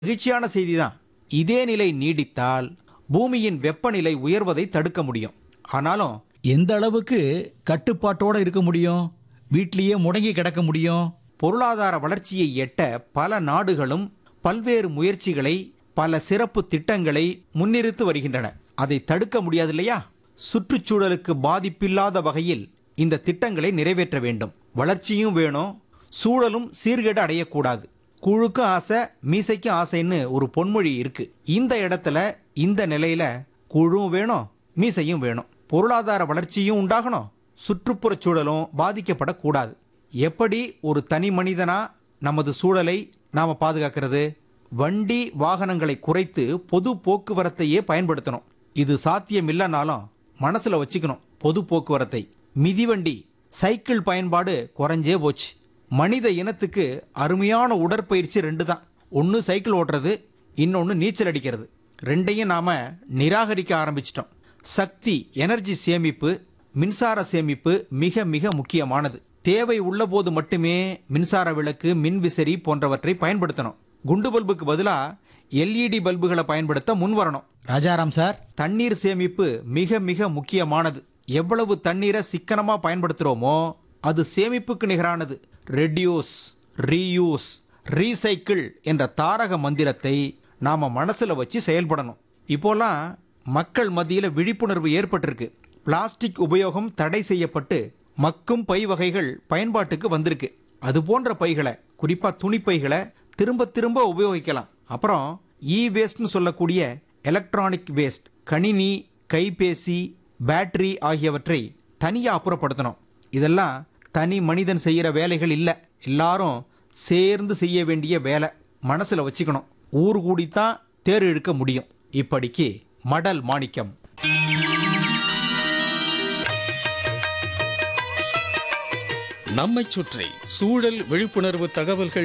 மகிழ்ச்சியான செய்தி தான். இதே நிலை நீடித்தால் பூமியின் வெப்பநிலை உயர்வதை தடுக்க முடியும். ஆனாலும் எந்த அளவுக்கு கட்டுப்பாட்டோட இருக்க முடியும்? வீட்லயே முடங்கி கிடக்க முடியும்? பொருளாதார வளர்ச்சியை எட்ட பல நாடுகளும் பல்வேறு முயற்சிகளை, பல சிறப்பு திட்டங்களை முன்னிறுத்தி வருகின்றன. அதை தடுக்க முடியாது இல்லையா? சுற்றுச்சூழலுக்கு பாதிப்பில்லாத வகையில் இந்த திட்டங்களை நிறைவேற்ற வேண்டும். வளர்ச்சியும் வேணும், சூழலும் சீர்கேடு அடையக்கூடாது. குழுக்கு ஆசை மீசைக்கு ஆசைன்னு ஒரு பொன்மொழி இருக்கு. இந்த இடத்துல இந்த நிலையில குழுவும் வேணும், மீசையும் வேணும். பொருளாதார வளர்ச்சியும் உண்டாகணும், சுற்றுப்புறச் சூழலும் பாதிக்கப்படக்கூடாது. எப்படி ஒரு தனி மனிதனா நமது சூழலை நாம பாதுகாக்கிறது? வண்டி வாகனங்களை குறைத்து பொது போக்குவரத்தையே பயன்படுத்தணும். இது சாத்தியம் இல்லைனாலும் மனசுல வச்சுக்கணும் பொது போக்குவரத்தை. மிதிவண்டி, சைக்கிள் பயன்பாடு குறைஞ்சே போச்சு. மனித இனத்துக்கு அருமையான உடற்பயிற்சி ரெண்டு தான். ஒன்று சைக்கிள் ஓட்டுறது, இன்னொன்று நீச்சல் அடிக்கிறது. ரெண்டையும் நாம நிராகரிக்க ஆரம்பிச்சிட்டோம். சக்தி, எனர்ஜி சேமிப்பு, மின்சார சேமிப்பு மிக மிக முக்கியமானது. தேவை உள்ள போது மட்டுமே மின்சார விளக்கு, மின்விசிறி போன்றவற்றை பயன்படுத்தணும். குண்டு பல்புக்கு பதிலா எல்இடி பல்புகளை பயன்படுத்த முன் வரணும். ராஜாராம் சார், தண்ணீர் சேமிப்பு மிக மிக முக்கியமானது. எவ்வளவு தண்ணீரை சிக்கனமா பயன்படுத்துறோமோ அது சேமிப்புக்கு நிகரானது. ரெடியூஸ், ரீயூஸ், ரீசைக்கிள் என்ற தாரக மந்திரத்தை நாம மனசுல வச்சு செயல்படணும். இப்போலாம் மக்கள் மத்தியில விழிப்புணர்வு ஏற்பட்டிருக்கு. பிளாஸ்டிக் உபயோகம் தடை செய்யப்பட்டு மக்கும் பை வகைகள் பயன்பாட்டுக்கு வந்திருக்கு. அது போன்ற பைகளை, குறிப்பா துணிப்பைகளை திரும்ப திரும்ப உபயோகிக்கலாம். அப்புறம் இ வேஸ்ட்னு சொல்லக்கூடிய எலக்ட்ரானிக் வேஸ்ட், கணினி, கைபேசி, பேட்டரி ஆகியவற்றை தனியாக அப்புறப்படுத்தணும். இதெல்லாம் தனி மனிதன் செய்கிற வேலைகள் இல்லை, எல்லாரும் சேர்ந்து செய்ய வேண்டிய வேலை. மனசில் வச்சுக்கணும். ஊர் கூடித்தான் தேர் இழுக்க முடியும். இப்படிக்கு மடல் மாணிக்கம். நம்மைச் சுற்றி சூழல் விழிப்புணர்வு தகவல்கள்